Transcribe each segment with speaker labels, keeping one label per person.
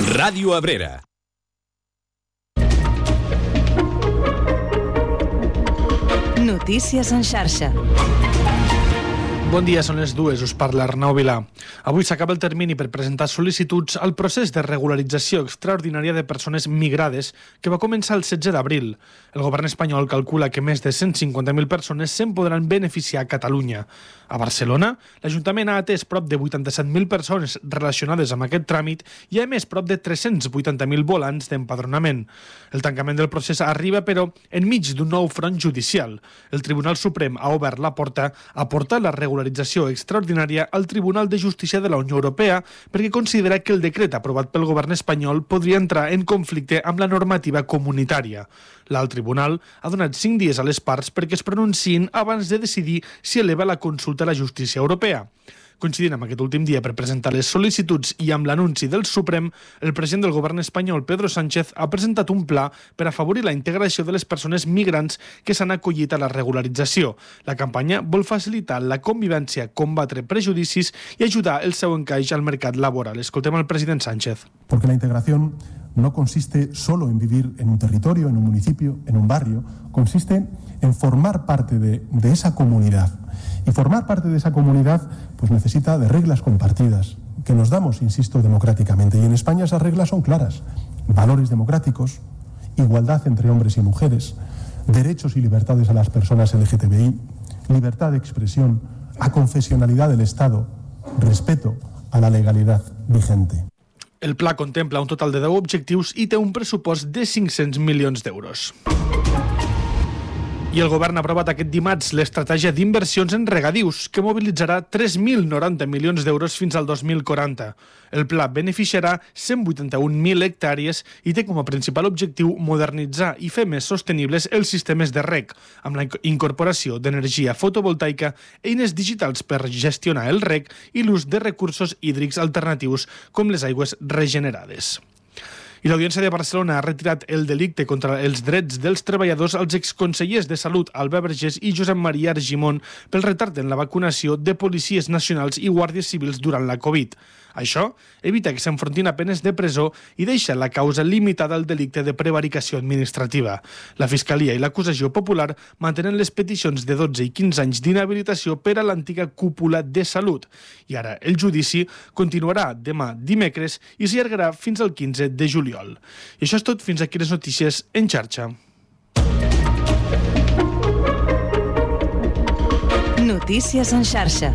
Speaker 1: Ràdio Abrera.
Speaker 2: Notícies en xarxa.
Speaker 3: Bon dia, són les 2, us parla Arnau Vilà. Avui s'acaba el termini per presentar sol·licituds al procés de regularització extraordinària de persones migrades que va començar el 16 d'abril. El govern espanyol calcula que més de 150.000 persones se'n podran beneficiar a Catalunya. A Barcelona, l'Ajuntament ha atès prop de 87.000 persones relacionades amb aquest tràmit i a més prop de 380.000 volants d'empadronament. El tancament del procés arriba, però, enmig d'un nou front judicial. El Tribunal Suprem ha obert la porta a portar la regularització extraordinària al Tribunal de Justícia de la Unió Europea perquè considera que el decret aprovat pel govern espanyol podria entrar en conflicte amb la normativa comunitària. L'alt tribunal ha donat 5 dies a les parts perquè es pronunciïn abans de decidir si eleva la consulta a la justícia europea. Coincidint amb aquest últim dia per presentar les sol·licituds i amb l'anunci del Suprem, el president del govern espanyol, Pedro Sánchez, ha presentat un pla per afavorir la integració de les persones migrants que s'han acollit a la regularització. La campanya vol facilitar la convivència, combatre prejudicis i ajudar el seu encaix al mercat laboral. Escoltem al president Sánchez.
Speaker 4: Porque la integración no consiste solo en vivir en un territorio, en un municipio, en un barrio, consiste en formar parte de esa comunidad. Y formar parte de esa comunidad pues necesita de reglas compartidas, que nos damos, insisto, democráticamente. Y en España esas reglas son claras. Valores democráticos, igualdad entre hombres y mujeres, derechos y libertades a las personas LGTBI, libertad de expresión, aconfesionalidad del Estado, respeto a la legalidad vigente.
Speaker 3: El pla contempla un total de 10 objectius i té un pressupost de 500 milions d'euros. I el govern ha aprovat aquest dimarts l'estratègia d'inversions en regadius, que mobilitzarà 3.090 milions d'euros fins al 2040. El pla beneficiarà 181.000 hectàrees i té com a principal objectiu modernitzar i fer més sostenibles els sistemes de reg, amb la incorporació d'energia fotovoltaica, eines digitals per gestionar el reg i l'ús de recursos hídrics alternatius com les aigües regenerades. I l'Audiència de Barcelona ha retirat el delicte contra els drets dels treballadors als exconsellers de Salut Albert Vergés i Josep Maria Argimon pel retard en la vacunació de policies nacionals i guàrdies civils durant la Covid. Això evita que s'enfrontin a penes de presó i deixa la causa limitada al delicte de prevaricació administrativa. La Fiscalia i l'acusació popular mantenen les peticions de 12 i 15 anys d'inhabilitació per a l'antiga cúpula de Salut. I ara el judici continuarà demà dimecres i s'allargarà fins al 15 de juliol. I això és tot, fins aquí les notícies en xarxa.
Speaker 2: Notícies en xarxa.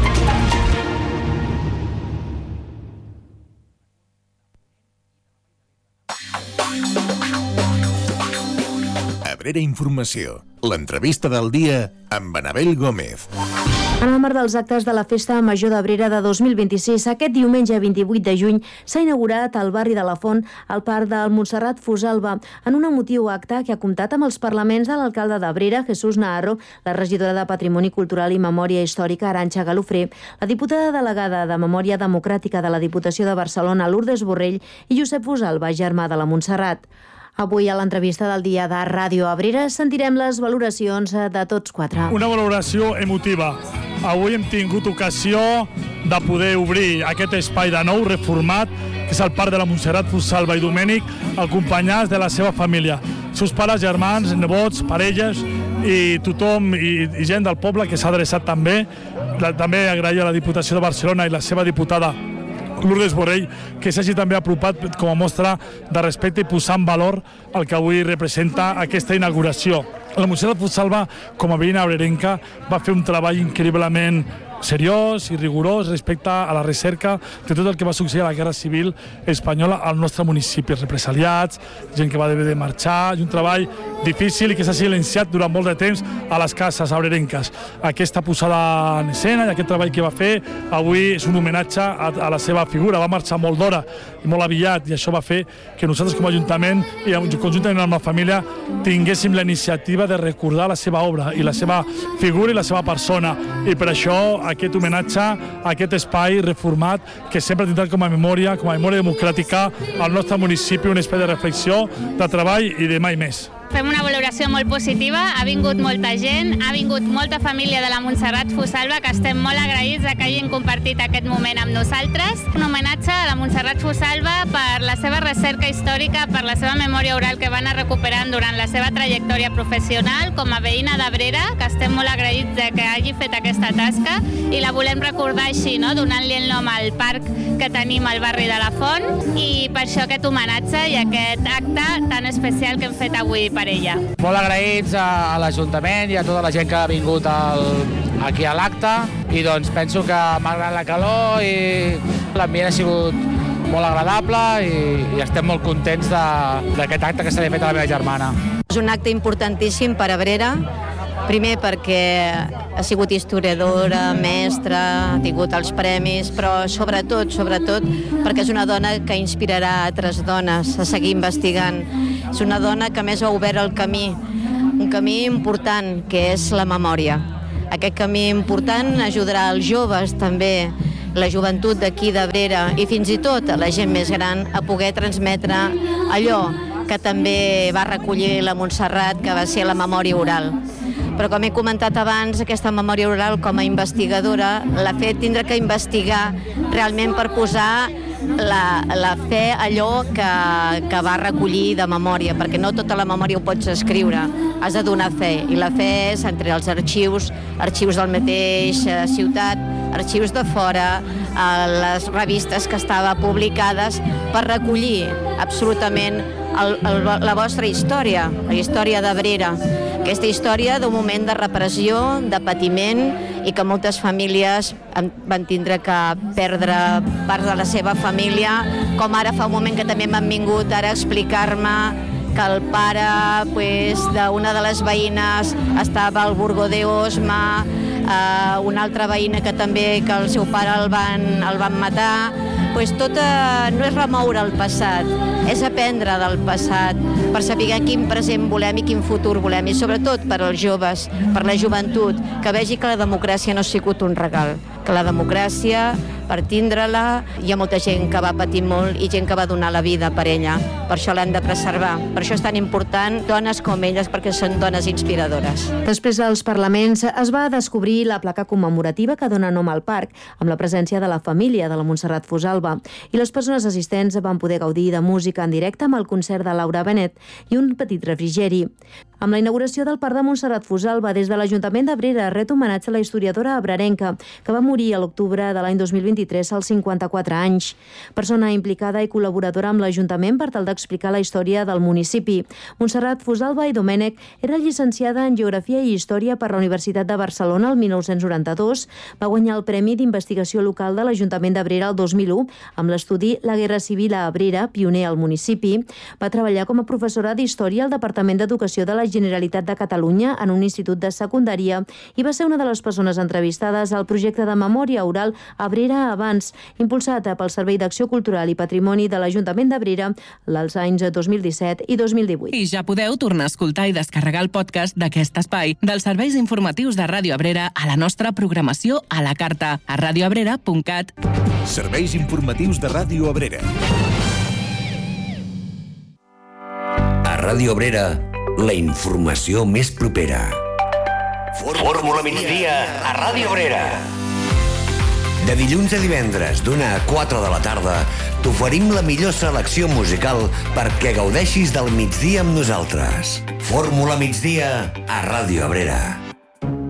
Speaker 1: Abrera Informació, l'entrevista del dia amb Anabel Gómez.
Speaker 5: En el marc dels actes de la Festa Major d'Abrera de 2026, aquest diumenge 28 de juny s'ha inaugurat al barri de la Font el Parc del Montserrat Fusalva en un emotiu acte que ha comptat amb els parlaments de l'alcalde d'Abrera, Jesús Naharro, la regidora de Patrimoni Cultural i Memòria Històrica, Arantxa Galofré, la diputada delegada de Memòria Democràtica de la Diputació de Barcelona, Lourdes Borrell, i Josep Fusalva, germà de la Montserrat. Avui a l'entrevista del dia de Ràdio Abrera sentirem les valoracions de tots quatre.
Speaker 6: Una valoració emotiva. Avui hem tingut ocasió de poder obrir aquest espai de nou, reformat, que és el Parc de la Montserrat Fusalva i Domènec, acompanyats de la seva família. Seus pares, germans, nebots, parelles i tothom i gent del poble que s'ha adreçat també. També agrair a la Diputació de Barcelona i la seva diputada Lourdes Borrell, que s'hagi també apropat com a mostra de respecte i posar en valor el que avui representa aquesta inauguració. La Montserrat Fusalva, com a veïna abrerenca, va fer un treball increïblement seriós i rigorós respecte a la recerca de tot el que va succeir a la Guerra Civil Espanyola al nostre municipi, represaliats, gent que va haver de marxar, i un treball difícil i que s'ha silenciat durant molt de temps a les cases abrerenques. Aquesta posada en escena i aquest treball que va fer avui és un homenatge a la seva figura. Va marxar molt d'hora i molt aviat, i això va fer que nosaltres com a Ajuntament i conjuntament amb la família tinguéssim la iniciativa de recordar la seva obra i la seva figura i la seva persona, i per això aquest homenatge a aquest espai reformat que sempre tindrà com a memòria democràtica al nostre municipi, un espai de reflexió, de treball i de mai més.
Speaker 7: Fem una valoració molt positiva, ha vingut molta gent, ha vingut molta família de la Montserrat Fusalva, que estem molt agraïts que hagin compartit aquest moment amb nosaltres. Un homenatge a la Montserrat Montserrat Fusalva per la seva recerca històrica, per la seva memòria oral que va anar recuperant durant la seva trajectòria professional com a veïna d'Abrera, que estem molt agraïts de que hagi fet aquesta tasca i la volem recordar així, no? Donant-li el nom al parc que tenim al barri de la Font, i per això aquest homenatge i aquest acte tan especial que hem fet avui per ella.
Speaker 8: Molt agraïts a l'Ajuntament i a tota la gent que ha vingut aquí a l'acte, i doncs penso que malgrat la calor i l'ambient ha sigut molt agradable i estem molt contents d'aquest acte que se li ha fet a la meva germana.
Speaker 9: És un acte importantíssim per Abrera, primer perquè ha sigut historiadora, mestra, ha tingut els premis, però sobretot perquè és una dona que inspirarà altres dones a seguir investigant. És una dona que a més ha obert el camí, un camí important, que és la memòria. Aquest camí important ajudarà als joves també, la joventut d'aquí d'Abrera i fins i tot a la gent més gran a poder transmetre allò que també va recollir la Montserrat, que va ser la memòria oral. Però com he comentat abans, aquesta memòria oral com a investigadora l'ha fet tindre que investigar realment per posar la fe allò que va recollir de memòria, perquè no tota la memòria ho pots escriure, has de donar fe, i la fe és entre els arxius del mateix ciutat, arxius de fora, les revistes que estaven publicades per recollir absolutament la vostra història, la història d'Abrera, aquesta història d'un moment de repressió, de patiment, i que moltes famílies van tindre que perdre parts de la seva família, com ara fa un moment que també m'han vingut ara a explicar-me que el pare d'una de les veïnes estava al Burgo de Osma, una altra veïna que també que el seu pare el van matar. No és remoure el passat, és aprendre del passat per saber quin present volem i quin futur volem, i sobretot per als joves, per la joventut, que vegi que la democràcia no ha sigut un regal, que la democràcia, per tindre-la, hi ha molta gent que va patir molt i gent que va donar la vida per ella. Per això l'hem de preservar. Per això és tan important dones com elles, perquè són dones inspiradores.
Speaker 5: Després dels parlaments es va descobrir la placa commemorativa que dona nom al parc, amb la presència de la família de la Montserrat Fusalva, i les persones assistents van poder gaudir de música en directe amb el concert de Laura Benet i un petit refrigeri. Amb la inauguració del Parc de Montserrat Fusalva, des de l'Ajuntament d'Abrera ret homenatge a la historiadora abrerenca, que va morir a l'octubre de l'any 2023 als 54 anys. Persona implicada i col·laboradora amb l'Ajuntament per tal d'explicar la història del municipi. Montserrat Fusalva i Domènech era llicenciada en Geografia i Història per la Universitat de Barcelona el 1992, va guanyar el Premi d'Investigació Local de l'Ajuntament d'Abrera el 2001 amb l'estudi La Guerra Civil a Abrera, pioner al municipi. Va treballar com a professora d'Història al Departament d'Educació de la Generalitat de Catalunya en un institut de secundària i va ser una de les persones entrevistades al projecte de memòria oral Abrera Abans, impulsat pel Servei d'Acció Cultural i Patrimoni de l'Ajuntament d'Abrera als anys 2017 i 2018.
Speaker 2: I ja podeu tornar a escoltar i descarregar el podcast d'aquest espai dels serveis informatius de Ràdio Abrera a la nostra programació a la carta a radioabrera.cat.
Speaker 1: Serveis informatius de Ràdio Abrera.
Speaker 10: A Ràdio Abrera, la informació més propera. Fórmula migdia a Ràdio Abrera. De dilluns a divendres, d'1 a 4 de la tarda, t'oferim la millor selecció musical perquè gaudeixis del migdia amb nosaltres. Fórmula migdia a Ràdio Abrera.